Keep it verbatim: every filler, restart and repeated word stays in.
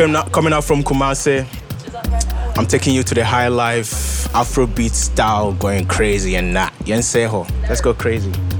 coming out, coming out from Kumasi. I'm taking you to the high life, Afrobeat style, going crazy and that. Yenseho. Let's go crazy.